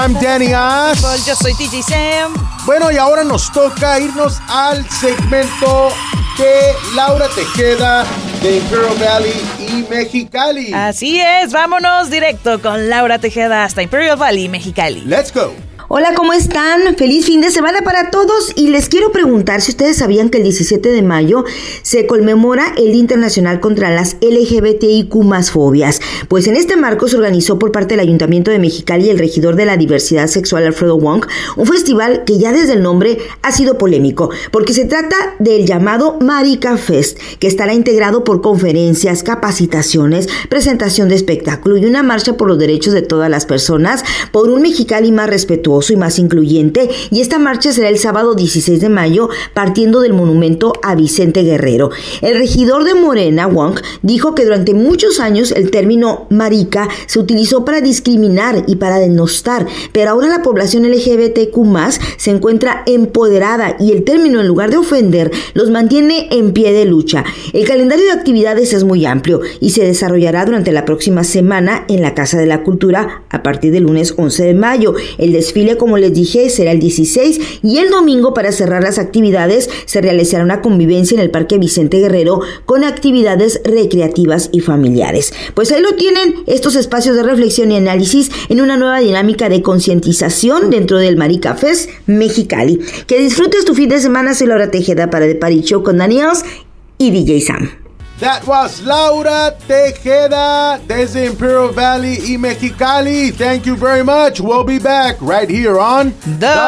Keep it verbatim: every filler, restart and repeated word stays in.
I'm Danny Oz. Yo soy D J Sam. Bueno, y ahora nos toca irnos al segmento de Laura Tejeda de Imperial Valley y Mexicali. Así es, vámonos directo con Laura Tejeda hasta Imperial Valley, Mexicali. Let's go. Hola, ¿cómo están? Feliz fin de semana para todos y les quiero preguntar si ustedes sabían que el diecisiete de mayo se conmemora el Día Internacional contra las L G B T I Q más fobias. Pues en este marco se organizó por parte del Ayuntamiento de Mexicali y el regidor de la diversidad sexual Alfredo Wong un festival que ya desde el nombre ha sido polémico porque se trata del llamado Marica Fest, que estará integrado por conferencias, capacitaciones, presentación de espectáculo y una marcha por los derechos de todas las personas por un Mexicali más respetuoso y más incluyente, y esta marcha será el sábado dieciséis de mayo partiendo del monumento a Vicente Guerrero. El regidor de Morena, Wong, dijo que durante muchos años el término marica se utilizó para discriminar y para denostar, pero ahora la población L G B T Q más se encuentra empoderada y el término, en lugar de ofender, los mantiene en pie de lucha. El calendario de actividades es muy amplio y se desarrollará durante la próxima semana en la Casa de la Cultura a partir del lunes once de mayo. El desfile, como les dije, será el dieciséis y el domingo, para cerrar las actividades, se realizará una convivencia en el Parque Vicente Guerrero con actividades recreativas y familiares. Pues ahí lo tienen, estos espacios de reflexión y análisis en una nueva dinámica de concientización dentro del Marica Fest Mexicali. Que disfrutes tu fin de semana. Soy Laura Tejeda para The Party Show con Danny Oz y D J Sam. That was Laura Tejeda desde Imperial Valley y Mexicali. Thank you very much. We'll be back right here on The